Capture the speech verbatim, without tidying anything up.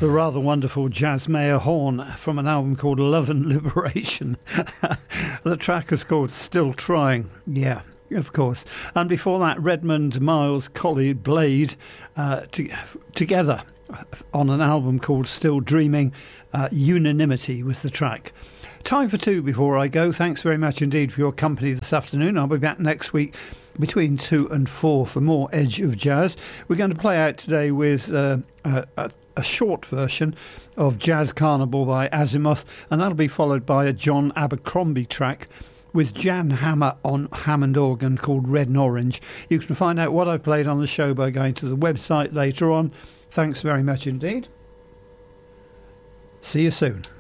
The rather wonderful Jazzmeyer Horn from an album called Love and Liberation. The track is called Still Trying. Yeah, of course. And before that, Redmond, Miles, Collie, Blade, uh, to, together on an album called Still Dreaming. Uh, Unanimity was the track. Time for two before I go. Thanks very much indeed for your company this afternoon. I'll be back next week between two and four for more Edge of Jazz. We're going to play out today with uh, a, a, a short version of Jazz Carnival by Azimuth, and that'll be followed by a John Abercrombie track with Jan Hammer on Hammond organ called Red and Orange. You can find out what I've played on the show by going to the website later on. Thanks very much indeed. See you soon.